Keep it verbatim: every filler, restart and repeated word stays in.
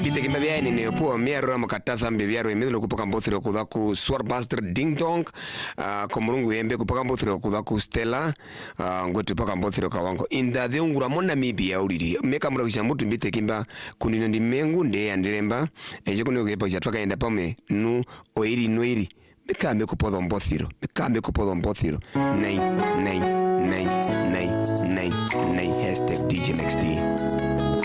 Bite kimba bia ni ne po mero makatasa mbeviaro emelo kupoka mbothiro kudaku Swarbuster Ding Dong uh, komurungu yembe kupoka mbothiro kudaku Stella uh, ngoti poka mbothiro kawango inda the ungura mona mibi ya uriri meka mura kishamutu bite kimba kunino ndi mengu nde yandiremba eje kuno gepa chatwaka enda pame nu oiri noiri meka me kupodo mbothiro meka me kupodo mbothiro nai nai nai nai nai nai hashtag D J Max T